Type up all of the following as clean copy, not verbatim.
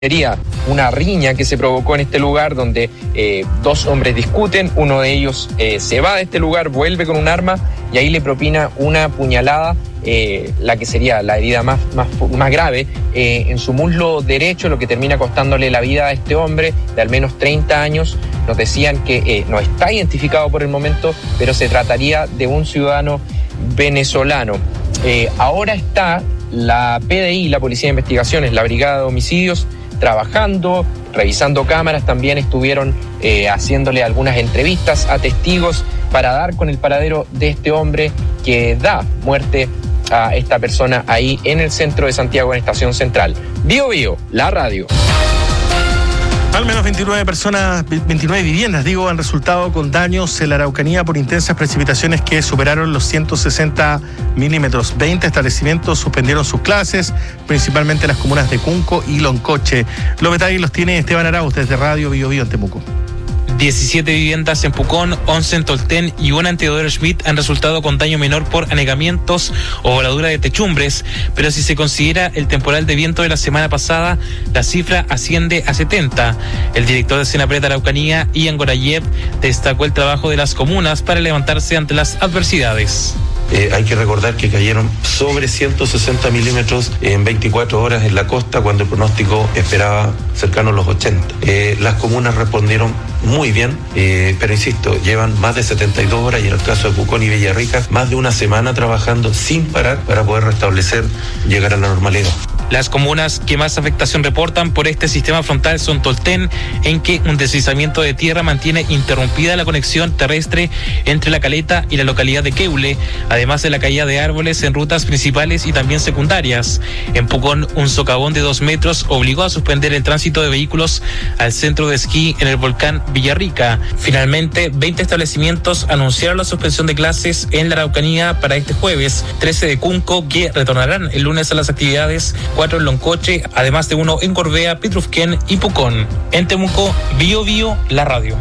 Sería una riña que se provocó en este lugar donde dos hombres discuten, uno de ellos se va de este lugar, vuelve con un arma y ahí le propina una puñalada, la que sería la herida más grave, en su muslo derecho, lo que termina costándole la vida a este hombre de al menos 30 años. Nos decían que no está identificado por el momento, pero se trataría de un ciudadano venezolano. Ahora está la PDI, la Policía de Investigaciones, la Brigada de Homicidios, trabajando, revisando cámaras, también estuvieron haciéndole algunas entrevistas a testigos para dar con el paradero de este hombre que da muerte a esta persona ahí en el centro de Santiago, en Estación Central. Bio Bio, la radio. Al menos 29 viviendas, han resultado con daños en la Araucanía por intensas precipitaciones que superaron los 160 milímetros. 20 establecimientos suspendieron sus clases, principalmente las comunas de Cunco y Loncoche. Los detalles los tiene Esteban Arauz desde Radio Bio Bio en Temuco. 17 viviendas en Pucón, 11 en Tolten y una en Teodoro Schmidt han resultado con daño menor por anegamientos o voladura de techumbres, pero si se considera el temporal de viento de la semana pasada, la cifra asciende a 70. El director de Senapred Araucanía, Ian Gorayev, destacó el trabajo de las comunas para levantarse ante las adversidades. Hay que recordar que cayeron sobre 160 milímetros en 24 horas en la costa, cuando el pronóstico esperaba cercano a los 80. Las comunas respondieron muy bien, pero insisto, llevan más de 72 horas y en el caso de Pucón y Villarrica, más de una semana trabajando sin parar para poder restablecer, llegar a la normalidad. Las comunas que más afectación reportan por este sistema frontal son Tolten, en que un deslizamiento de tierra mantiene interrumpida la conexión terrestre entre La Caleta y la localidad de Queule, además de la caída de árboles en rutas principales y también secundarias. En Pucón, un socavón de 2 metros obligó a suspender el tránsito de vehículos al centro de esquí en el volcán Villarrica. Finalmente, 20 establecimientos anunciaron la suspensión de clases en la Araucanía para este jueves, 13 de Cunco, que retornarán el lunes a las actividades, 4 en Loncoche, además de uno en Gorbea, Pitrufquén y Pucón. En Temuco, Bio Bio, la radio.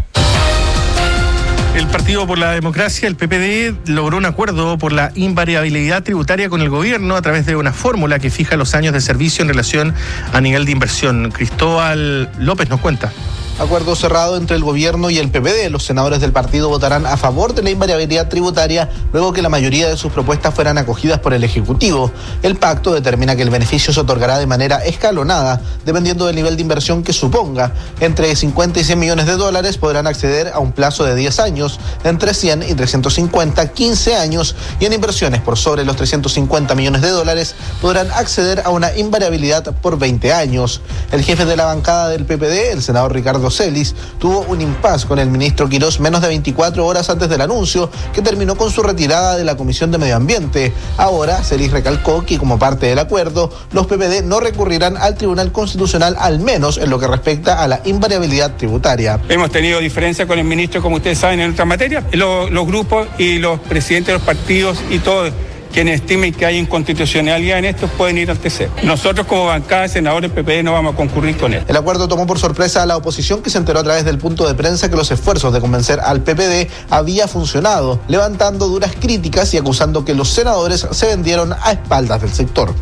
El Partido por la Democracia, el PPD, logró un acuerdo por la invariabilidad tributaria con el gobierno a través de una fórmula que fija los años de servicio en relación a nivel de inversión. Cristóbal López nos cuenta. Acuerdo cerrado entre el gobierno y el PPD. Los senadores del partido votarán a favor de la invariabilidad tributaria luego que la mayoría de sus propuestas fueran acogidas por el Ejecutivo. El pacto determina que el beneficio se otorgará de manera escalonada, dependiendo del nivel de inversión que suponga. Entre 50 y 100 millones de dólares podrán acceder a un plazo de 10 años, entre 100 y 350, 15 años, y en inversiones por sobre los 350 millones de dólares podrán acceder a una invariabilidad por 20 años. El jefe de la bancada del PPD, el senador Ricardo Celis, tuvo un impasse con el ministro Quirós menos de 24 horas antes del anuncio, que terminó con su retirada de la Comisión de Medio Ambiente. Ahora, Celis recalcó que, como parte del acuerdo, los PPD no recurrirán al Tribunal Constitucional, al menos en lo que respecta a la invariabilidad tributaria. Hemos tenido diferencias con el ministro, como ustedes saben, en otras materias. Los grupos y los presidentes de los partidos y todos quienes estimen que hay inconstitucionalidad en esto pueden ir al TC. Nosotros, como bancada de senadores PPD, no vamos a concurrir con él. El acuerdo tomó por sorpresa a la oposición, que se enteró a través del punto de prensa que los esfuerzos de convencer al PPD había funcionado, levantando duras críticas y acusando que los senadores se vendieron a espaldas del sector.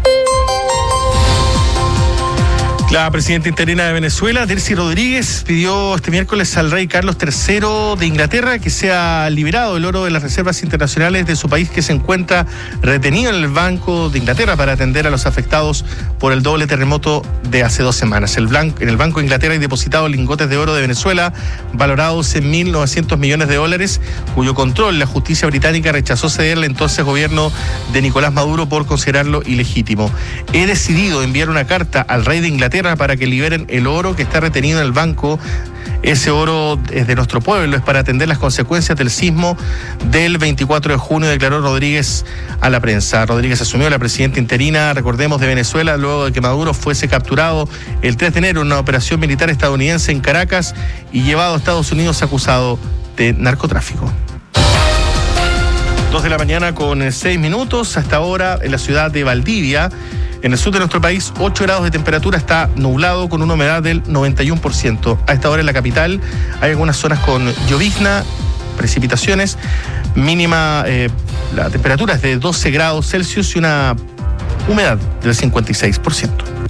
La presidenta interina de Venezuela, Delcy Rodríguez, pidió este miércoles al rey Carlos III de Inglaterra que sea liberado el oro de las reservas internacionales de su país, que se encuentra retenido en el Banco de Inglaterra para atender a los afectados por el doble terremoto de hace 2 semanas. En el Banco de Inglaterra hay depositados lingotes de oro de Venezuela valorados en 1.900 millones de dólares, cuyo control la justicia británica rechazó cederle entonces gobierno de Nicolás Maduro por considerarlo ilegítimo. He decidido enviar una carta al rey de Inglaterra para que liberen el oro que está retenido en el banco. Ese oro es de nuestro pueblo, es para atender las consecuencias del sismo del 24 de junio, declaró Rodríguez a la prensa. Rodríguez asumió la presidenta interina, recordemos, de Venezuela, luego de que Maduro fuese capturado el 3 de enero en una operación militar estadounidense en Caracas y llevado a Estados Unidos acusado de narcotráfico. 2 de la mañana con 6 minutos. Hasta ahora en la ciudad de Valdivia, en el sur de nuestro país, 8 grados de temperatura, está nublado con una humedad del 91%. A esta hora en la capital hay algunas zonas con llovizna, precipitaciones, mínima, la temperatura es de 12 grados Celsius y una humedad del 56%.